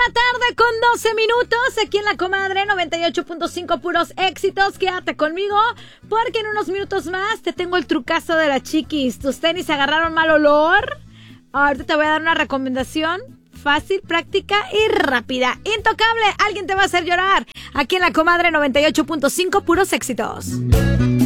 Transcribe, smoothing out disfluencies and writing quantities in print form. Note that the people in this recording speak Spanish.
la tarde con 12 minutos, aquí en La Comadre 98.5, puros éxitos. Quédate conmigo, porque en unos minutos más te tengo el trucazo de la chiquis. ¿Tus tenis agarraron mal olor? Ahorita te voy a dar una recomendación fácil, práctica y rápida. Intocable, alguien te va a hacer llorar. Aquí en La Comadre 98.5, puros éxitos.